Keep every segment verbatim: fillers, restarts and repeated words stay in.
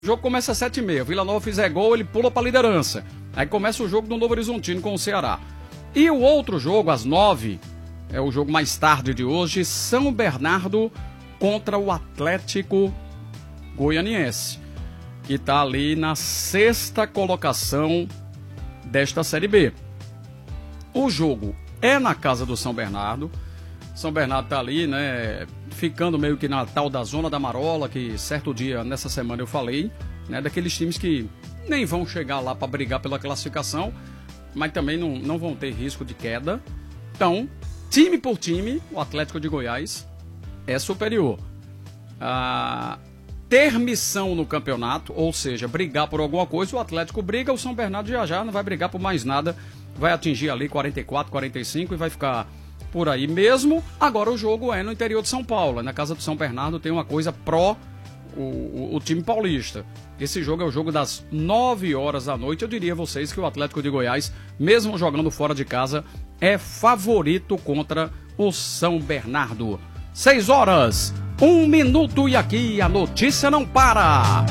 O jogo começa às sete e meia. Vila Nova fizer gol, ele pula para a liderança. Aí começa o jogo do Novo Horizontino com o Ceará. E o outro jogo, às nove, é o jogo mais tarde de hoje, São Bernardo contra o Atlético Goianiense, que está ali na sexta colocação desta Série B. O jogo é na casa do São Bernardo. São Bernardo está ali, né, ficando meio que na tal da zona da marola, que certo dia, nessa semana eu falei, né, daqueles times que nem vão chegar lá para brigar pela classificação, mas também não, não vão ter risco de queda. Então, time por time, o Atlético de Goiás é superior. Ah, ter missão no campeonato, ou seja, brigar por alguma coisa, o Atlético briga, o São Bernardo já já não vai brigar por mais nada, vai atingir ali quarenta e quatro, quarenta e cinco e vai ficar por aí mesmo. Agora o jogo é no interior de São Paulo, na casa do São Bernardo tem uma coisa pró o, o, o time paulista. Esse jogo é o jogo das nove horas da noite. Eu diria a vocês que o Atlético de Goiás, mesmo jogando fora de casa, é favorito contra o São Bernardo. seis horas, um minuto e aqui a notícia não para.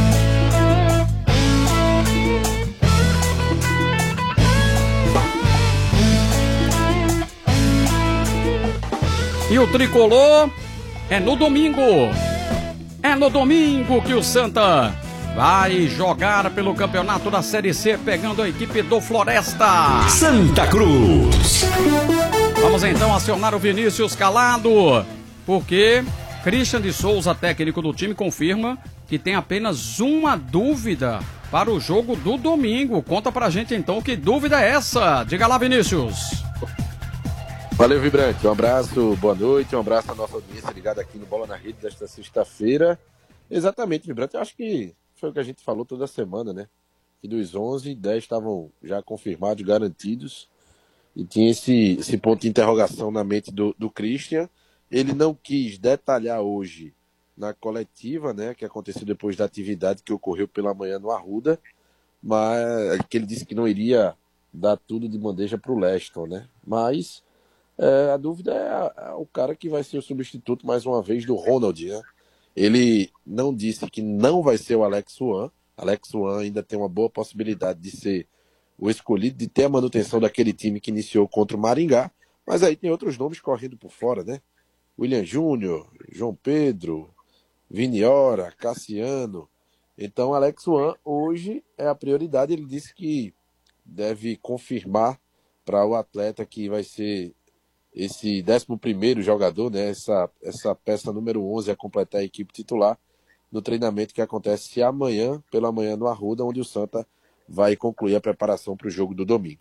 E o tricolor é no domingo. É no domingo que o Santa vai jogar pelo campeonato da Série C, pegando a equipe do Floresta. Santa Cruz. Vamos então acionar o Vinícius Calado, porque Christian de Souza, técnico do time, confirma que tem apenas uma dúvida para o jogo do domingo. Conta pra gente então que dúvida é essa. Diga lá, Vinícius. Valeu, Vibrante. Um abraço, boa noite, um abraço à nossa audiência ligada aqui no Bola na Rede desta sexta-feira. Exatamente, Vibrante. Eu acho que foi o que a gente falou toda semana, né? Que dos onze, dez estavam já confirmados, garantidos. E tinha esse, esse ponto de interrogação na mente do, do Christian. Ele não quis detalhar hoje na coletiva, né? Que aconteceu depois da atividade que ocorreu pela manhã no Arruda. Mas que ele disse que não iria dar tudo de bandeja para o Leston, né? Mas É, a dúvida é, a, é o cara que vai ser o substituto mais uma vez do Ronald, né? Ele não disse que não vai ser o Alex Suan. Alex Suan ainda tem uma boa possibilidade de ser o escolhido, de ter a manutenção daquele time que iniciou contra o Maringá, mas aí tem outros nomes correndo por fora, né? William Júnior, João Pedro, Viniora, Cassiano. Então Alex Suan hoje é a prioridade. Ele disse que deve confirmar para o atleta que vai ser esse décimo primeiro jogador, né, essa, essa peça número onze a completar a equipe titular no treinamento que acontece amanhã, pela manhã no Arruda, onde o Santa vai concluir a preparação para o jogo do domingo.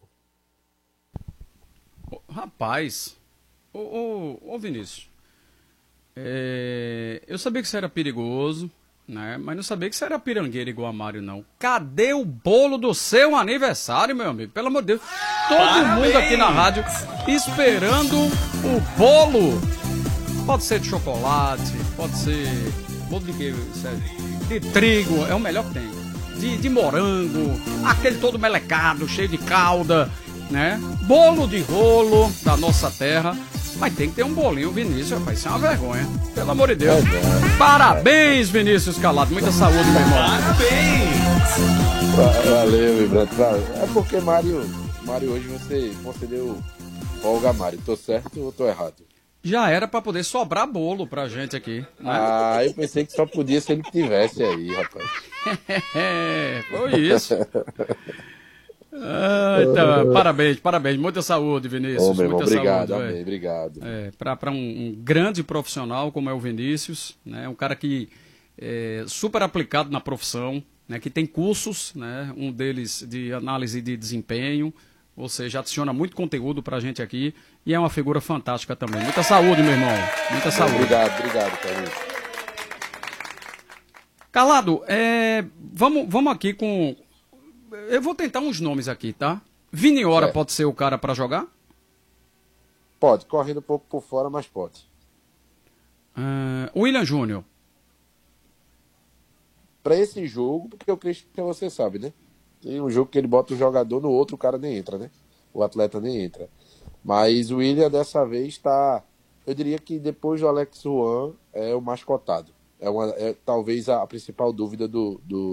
Rapaz, ô, ô, ô Vinícius, é, eu sabia que isso era perigoso, né, mas não sabia que isso era pirangueira igual a Mário, não. Cadê o bolo do seu aniversário, meu amigo? Pelo amor de Deus. Todo Parabéns. Mundo aqui na rádio esperando o bolo. Pode ser de chocolate, pode ser bolo de quê? De trigo, é o melhor que tem. De, de morango, aquele todo melecado, cheio de calda, né? Bolo de rolo da nossa terra. Mas tem que ter um bolinho, Vinícius, rapaz, isso é uma vergonha. Pelo amor de Deus. É, é. Parabéns, Vinícius Calado. Muita saúde, meu irmão. Parabéns. Valeu, Vibrante. É porque, Mário, Mário, hoje você concedeu folga a Mário. Tô certo ou tô errado? Já era pra poder sobrar bolo pra gente aqui, né? Ah, eu pensei que só podia se ele tivesse aí, rapaz. É, foi isso. Ah, então, parabéns, parabéns. Muita saúde, Vinícius. Ô, meu muita irmão, obrigado, saúde. Amém, obrigado. É, para um, um grande profissional como é o Vinícius, né? Um cara que é super aplicado na profissão, né? Que tem cursos, né? Um deles de análise de desempenho, ou seja, adiciona muito conteúdo pra gente aqui e é uma figura fantástica também. Muita saúde, meu irmão. Muita saúde. Obrigado, obrigado, Carlos. Calado, é, vamos, vamos aqui com... Eu vou tentar uns nomes aqui, tá? Viniora é. Pode ser o cara para jogar? Pode, correndo um pouco por fora, mas pode. Uh, William Júnior. Para esse jogo, porque o Christian, você sabe, né? Tem um jogo que ele bota o jogador, no outro o cara nem entra, né? O atleta nem entra. Mas o William dessa vez está... Eu diria que depois do Alex Juan é o mais cotado. É, uma, é talvez a principal dúvida do, do,